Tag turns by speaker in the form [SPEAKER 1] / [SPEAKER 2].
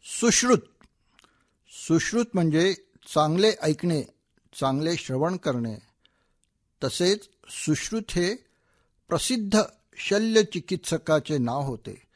[SPEAKER 1] सुश्रुत. सुश्रुत म्हणजे चांगले ऐकणे, चांगले श्रवण करणे. तसेच सुश्रुत हे प्रसिद्ध शल्यचिकित्सकाचे नाव होते.